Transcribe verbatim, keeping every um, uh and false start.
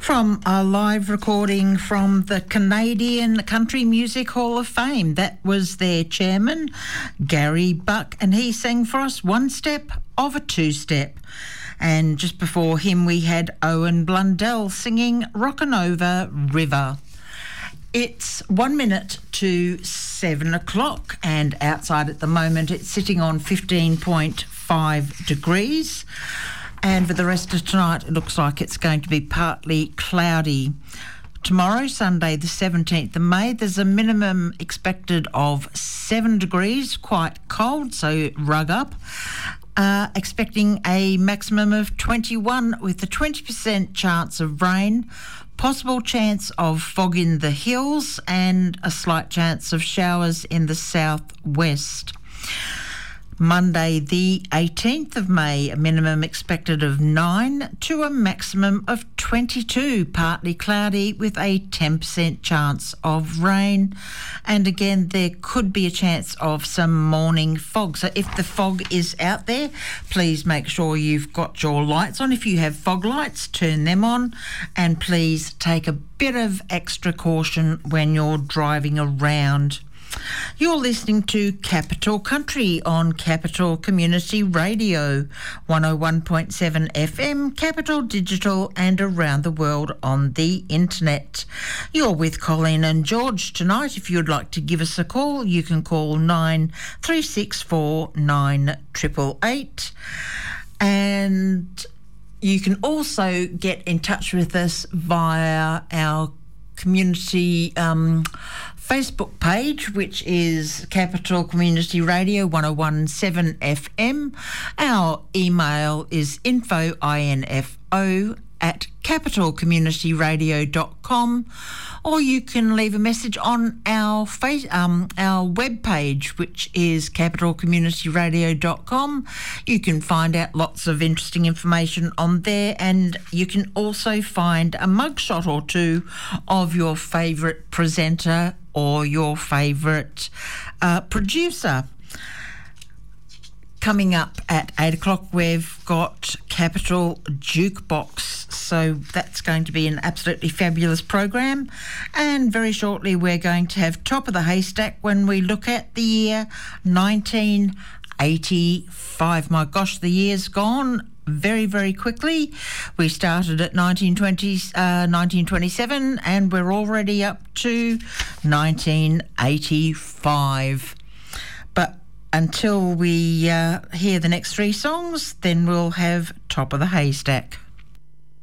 From a live recording from the Canadian Country Music Hall of Fame. That was their chairman, Gary Buck, and he sang for us One Step of a Two-Step. And just before him we had Owen Blundell singing Rockin' Over River. It's one minute to seven o'clock, and outside at the moment it's sitting on fifteen point five degrees. And for the rest of tonight, it looks like it's going to be partly cloudy. Tomorrow, Sunday, the seventeenth of May, there's a minimum expected of seven degrees, quite cold, so rug up. Uh, expecting a maximum of twenty-one with a twenty percent chance of rain, possible chance of fog in the hills, and a slight chance of showers in the southwest. Monday the eighteenth of May, a minimum expected of nine to a maximum of twenty-two, partly cloudy with a ten percent chance of rain. And again, there could be a chance of some morning fog. So if the fog is out there, please make sure you've got your lights on. If you have fog lights, turn them on, and please take a bit of extra caution when you're driving around. You're listening to Capital Country on Capital Community Radio, one oh one point seven F M, Capital Digital, and around the world on the internet. You're with Colleen and George tonight. If you'd like to give us a call, you can call nine three six four nine eight eight eight. And you can also get in touch with us via our community um, Facebook page, which is Capital Community Radio one oh one point seven F M. Our email is info, I-N-F-O, at capital community radio dot com, or you can leave a message on our face, um, our web page, which is capital community radio dot com. You can find out lots of interesting information on there, and you can also find a mugshot or two of your favourite presenter or your favourite uh, producer. Coming up at eight o'clock, we've got Capital Jukebox. So that's going to be an absolutely fabulous program. And very shortly, we're going to have Top of the Haystack when we look at the year nineteen eighty-five. My gosh, the year's gone very, very quickly. We started at nineteen twenty, uh, nineteen twenty-seven, and we're already up to nineteen eighty-five. But until we uh, hear the next three songs, then we'll have Top of the Haystack.